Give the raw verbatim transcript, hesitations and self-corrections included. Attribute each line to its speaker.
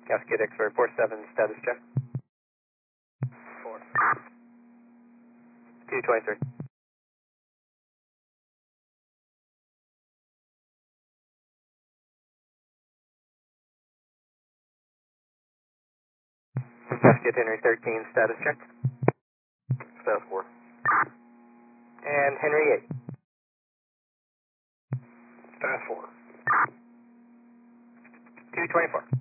Speaker 1: Cascade X-ray four seven, status check.
Speaker 2: Four.
Speaker 1: two twenty-three. Cascade Henry thirteen, status check.
Speaker 2: Status four.
Speaker 1: And Henry eight.
Speaker 2: Status four.
Speaker 1: two twenty-four.